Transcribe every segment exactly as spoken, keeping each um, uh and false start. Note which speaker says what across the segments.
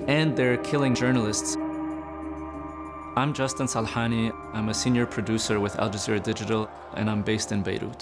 Speaker 1: and they're killing journalists. I'm Justin Salhani. I'm a senior producer with Al Jazeera Digital, and I'm based in Beirut.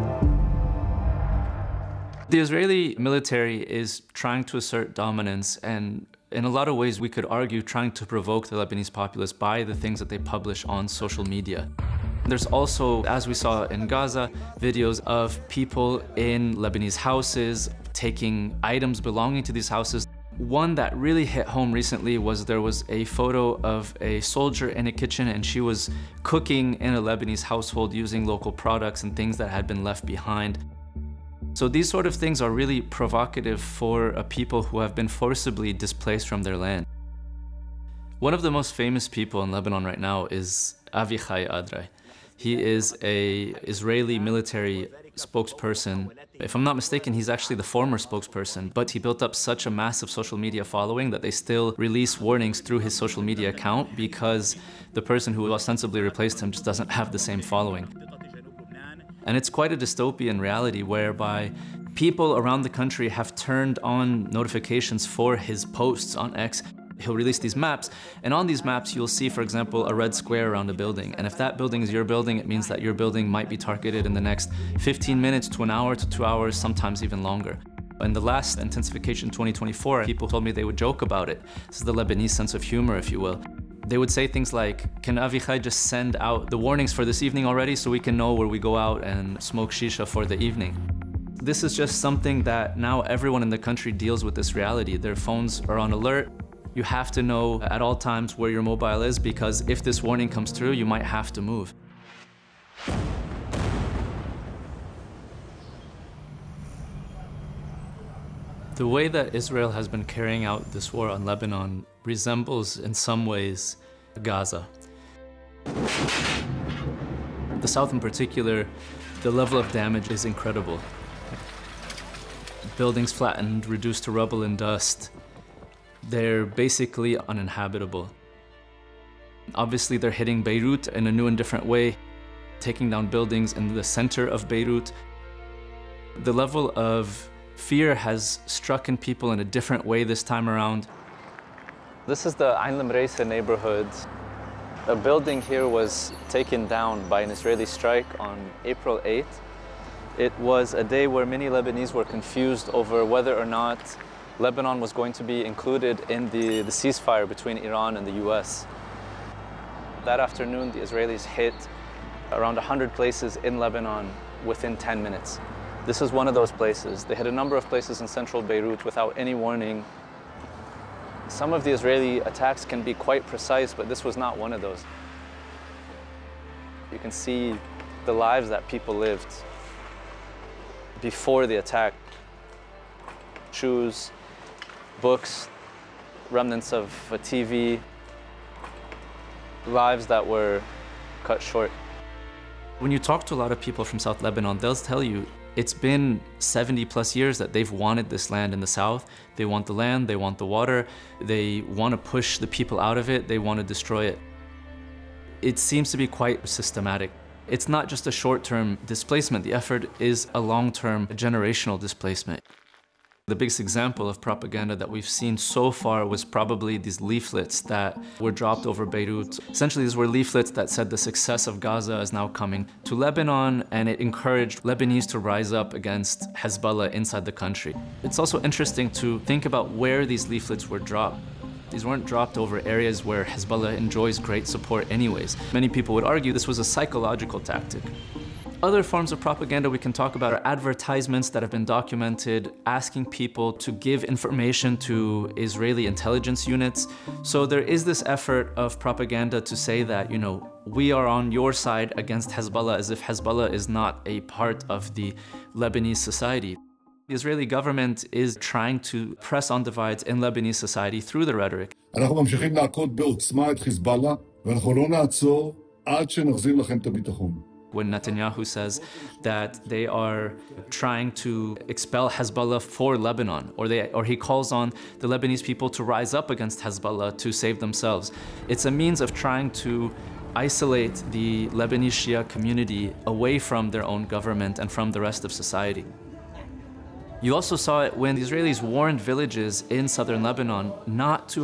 Speaker 1: The Israeli military is trying to assert dominance, and in a lot of ways we could argue trying to provoke the Lebanese populace by the things that they publish on social media. There's also, as we saw in Gaza, videos of people in Lebanese houses taking items belonging to these houses. One that really hit home recently was there was a photo of a soldier in a kitchen, and she was cooking in a Lebanese household using local products and things that had been left behind. So these sort of things are really provocative for a people who have been forcibly displaced from their land. One of the most famous people in Lebanon right now is Avichai Adrai. He is an Israeli military spokesperson. If I'm not mistaken, he's actually the former spokesperson, but he built up such a massive social media following that they still release warnings through his social media account because the person who ostensibly replaced him just doesn't have the same following. And it's quite a dystopian reality whereby people around the country have turned on notifications for his posts on X. He'll release these maps, and on these maps you'll see, for example, a red square around a building. And if that building is your building, it means that your building might be targeted in the next fifteen minutes to an hour to two hours, sometimes even longer. In the last intensification twenty twenty-four, people told me they would joke about it. This is the Lebanese sense of humor, if you will. They would say things like, can Avichai just send out the warnings for this evening already so we can know where we go out and smoke shisha for the evening? This is just something that now everyone in the country deals with this reality. Their phones are on alert. You have to know at all times where your mobile is, because if this warning comes through, you might have to move. The way that Israel has been carrying out this war on Lebanon resembles, in some ways, Gaza. The south in particular, the level of damage is incredible. Buildings flattened, reduced to rubble and dust. They're basically uninhabitable. Obviously, they're hitting Beirut in a new and different way, taking down buildings in the center of Beirut. The level of fear has struck in people in a different way this time around. This is the Ain Lamreisa neighborhood. A building here was taken down by an Israeli strike on April eighth. It was a day where many Lebanese were confused over whether or not Lebanon was going to be included in the, the ceasefire between Iran and the U S. That afternoon, the Israelis hit around one hundred places in Lebanon within ten minutes. This is one of those places. They hit a number of places in central Beirut without any warning. Some of the Israeli attacks can be quite precise, but this was not one of those. You can see the lives that people lived before the attack. Shoes, books, remnants of a T V, lives that were cut short. When you talk to a lot of people from South Lebanon, they'll tell you it's been seventy plus years that they've wanted this land in the south. They want the land, they want the water, they want to push the people out of it, they want to destroy it. It seems to be quite systematic. It's not just a short-term displacement, the effort is a long-term generational displacement. The biggest example of propaganda that we've seen so far was probably these leaflets that were dropped over Beirut. Essentially, these were leaflets that said the success of Gaza is now coming to Lebanon, and it encouraged Lebanese to rise up against Hezbollah inside the country. It's also interesting to think about where these leaflets were dropped. These weren't dropped over areas where Hezbollah enjoys great support anyways. Many people would argue this was a psychological tactic. Other forms of propaganda we can talk about are advertisements that have been documented asking people to give information to Israeli intelligence units. So there is this effort of propaganda to say that, you know, we are on your side against Hezbollah, as if Hezbollah is not a part of the Lebanese society. The Israeli government is trying to press on divides in Lebanese society through the rhetoric.
Speaker 2: אנחנו ממשיכים להכות בעוצמה את חיזבאללה, ואנחנו לא נעצור עד שנחזיר לכם את הביטחון.
Speaker 1: When Netanyahu says that they are trying to expel Hezbollah for Lebanon, or, they, or he calls on the Lebanese people to rise up against Hezbollah to save themselves. It's a means of trying to isolate the Lebanese Shia community away from their own government and from the rest of society. You also saw it when the Israelis warned villages in southern Lebanon not to